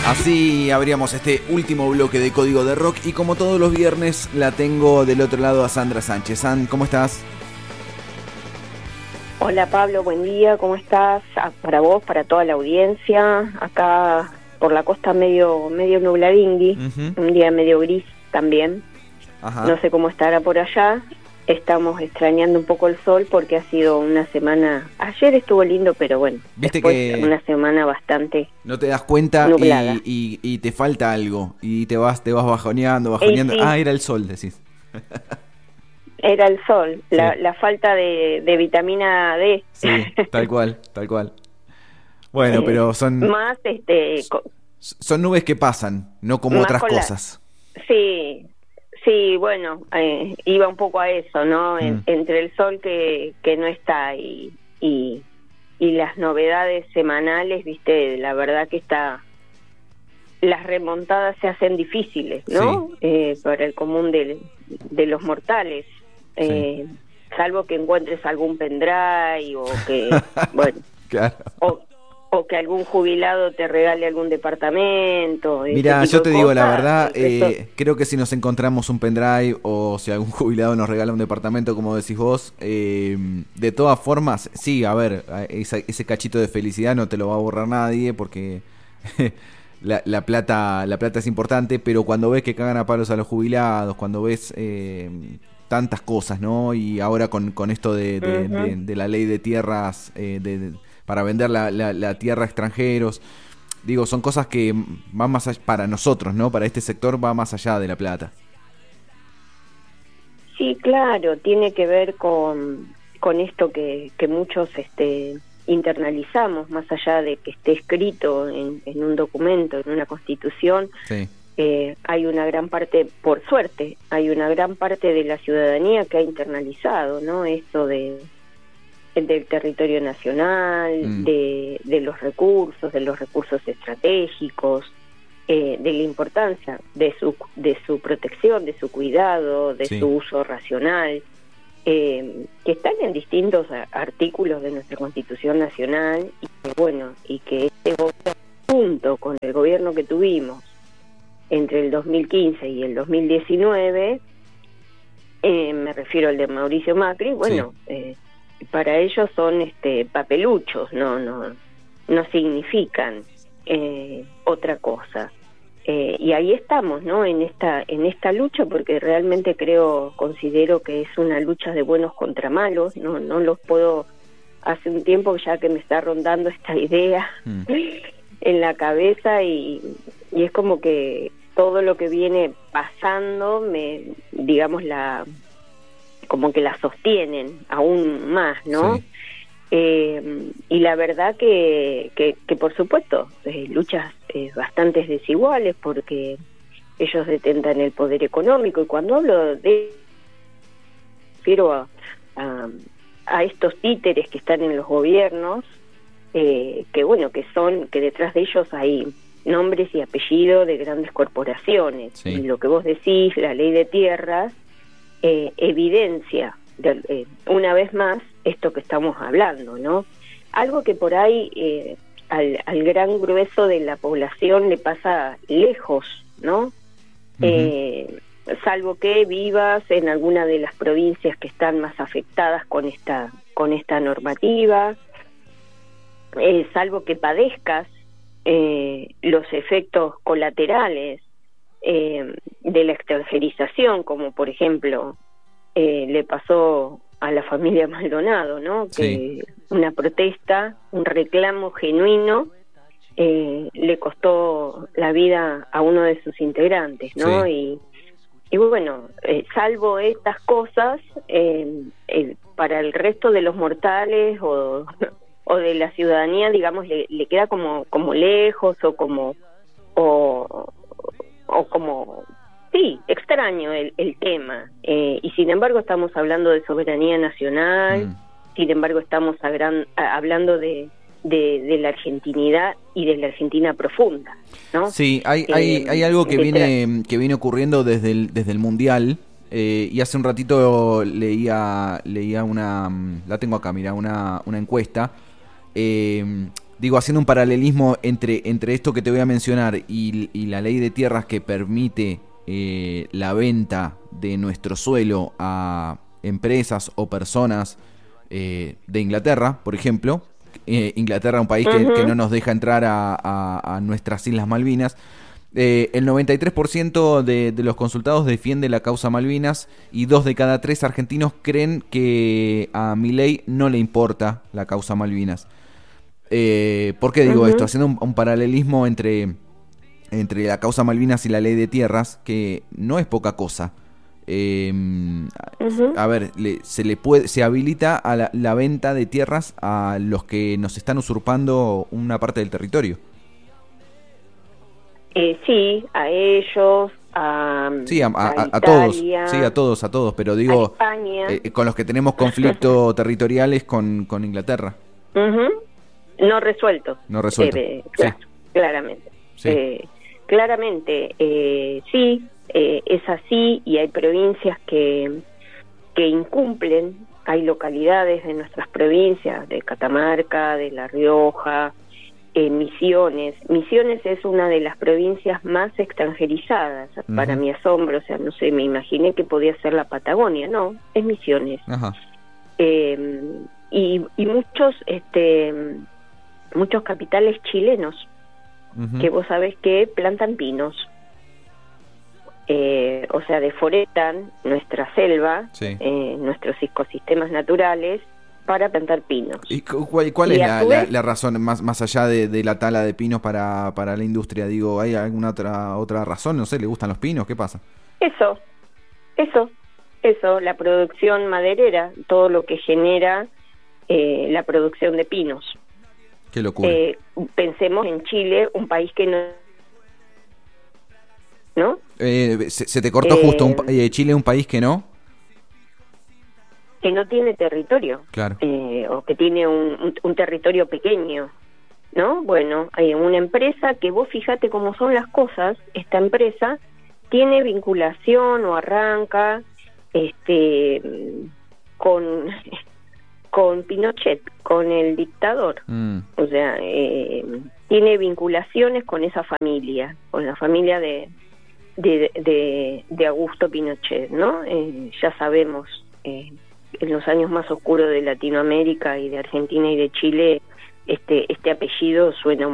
Así abríamos este último bloque de Código de Rock y como todos los viernes la tengo del otro lado a Sandra Sánchez. ¿Cómo estás? Hola Pablo, buen día, ¿cómo estás? Para vos, para toda la audiencia, acá por la costa medio nubladingui, un día medio gris también. Ajá. No sé cómo estará por allá, estamos extrañando un poco el sol porque ha sido una semana, ayer estuvo lindo, pero bueno, viste después que una semana bastante no te das cuenta nublada. y te falta algo y te vas bajoneando. Sí. Era el sol, decís. Era el sol, Sí. la falta de vitamina D. Sí, tal cual. Bueno, pero son nubes que pasan, no como otras cosas. Sí, bueno, iba un poco a eso, ¿no? Entre el sol que no está y las novedades semanales, viste, la verdad que las remontadas se hacen difíciles, ¿no? Sí. Para el común de los mortales. Sí. Salvo que encuentres algún pendrive o que, bueno, claro. o que algún jubilado te regale algún departamento. Mira, yo te digo la verdad, creo que si nos encontramos un pendrive o si algún jubilado nos regala un departamento, como decís vos, de todas formas, sí, a ver, ese cachito de felicidad no te lo va a borrar nadie porque la plata es importante, pero cuando ves que cagan a palos a los jubilados, cuando ves tantas cosas, ¿no? Y ahora con esto de la ley de tierras, para vender la tierra a extranjeros, digo, son cosas que van más allá, para nosotros, ¿no? Para este sector va más allá de la plata. Sí, claro, tiene que ver con esto que muchos internalizamos, más allá de que esté escrito en un documento, en una constitución. Sí. Hay una gran parte, por suerte, hay una gran parte de la ciudadanía que ha internalizado, ¿no? Esto del territorio nacional, de los recursos estratégicos, de la importancia de su protección, de su cuidado, de su uso racional, que están en distintos artículos de nuestra Constitución Nacional y que este gobierno, junto con el gobierno que tuvimos entre el 2015 y el 2019, me refiero al de Mauricio Macri, para ellos son papeluchos, no significan otra cosa. Y ahí estamos, ¿no? En esta lucha, porque realmente considero que es una lucha de buenos contra malos. No los puedo, hace un tiempo ya que me está rondando esta idea en la cabeza y es como que todo lo que viene pasando como que la sostienen aún más, ¿no? Sí. Y la verdad que por supuesto, luchas bastante desiguales porque ellos detentan el poder económico, y cuando hablo refiero a estos títeres que están en los gobiernos, que detrás de ellos hay nombres y apellidos de grandes corporaciones. Sí. Y lo que vos decís, la ley de tierras, evidencia una vez más esto que estamos hablando, ¿no? Algo que por ahí al gran grueso de la población le pasa lejos, ¿no? Salvo que vivas en alguna de las provincias que están más afectadas con esta normativa, salvo que padezcas los efectos colaterales de la extranjerización, como por ejemplo le pasó a la familia Maldonado, ¿no? Que una protesta, un reclamo genuino le costó la vida a uno de sus integrantes, ¿no? Sí. Y bueno, salvo estas cosas, para el resto de los mortales o de la ciudadanía, digamos, le queda como lejos o como extraño el tema, y sin embargo estamos hablando de soberanía nacional, sin embargo estamos hablando de la argentinidad y de la Argentina profunda, ¿no? Sí, hay algo que viene ocurriendo desde el Mundial, y hace un ratito leía una, la tengo acá, mira, una encuesta. digo, haciendo un paralelismo entre esto que te voy a mencionar y la ley de tierras que permite la venta de nuestro suelo a empresas o personas de Inglaterra, por ejemplo. Inglaterra, un país que no nos deja entrar a nuestras Islas Malvinas. El 93% de los consultados defiende la causa Malvinas y 2 de cada 3 argentinos creen que a Milei no le importa la causa Malvinas. ¿Por qué digo esto? Haciendo un paralelismo entre la causa Malvinas y la ley de tierras, que no es poca cosa. A ver, se habilita a la venta de tierras a los que nos están usurpando una parte del territorio. Sí, a ellos, sí, a Italia, todos, sí, a todos, pero digo, a España. Con los que tenemos conflictos territoriales con Inglaterra. No resuelto. No resuelto. Claro, sí. Claramente. Sí. Claramente, sí, es así, y hay provincias que incumplen. Hay localidades de nuestras provincias, de Catamarca, de La Rioja, Misiones. Misiones es una de las provincias más extranjerizadas, para mi asombro. O sea, no sé, me imaginé que podía ser la Patagonia. No, es Misiones. Y muchos capitales chilenos, que vos sabés que plantan pinos. O sea, deforestan nuestra selva, sí, nuestros ecosistemas naturales, para plantar pinos. ¿Y cuál es la razón, más allá de la tala de pinos para la industria? Digo, ¿hay alguna otra razón? No sé, ¿le gustan los pinos? ¿Qué pasa? Eso, la producción maderera, todo lo que genera la producción de pinos. Qué locura. Pensemos en Chile, un país que ¿no? Se te cortó justo. Chile es un país que no tiene territorio. Claro. O que tiene un territorio pequeño, ¿no? bueno, hay una empresa que vos fíjate cómo son las cosas. Esta empresa tiene vinculación o arranca con Pinochet, con el dictador. O sea, tiene vinculaciones con esa familia, con la familia de Augusto Pinochet, ¿no? Ya sabemos, en los años más oscuros de Latinoamérica y de Argentina y de Chile, este apellido suena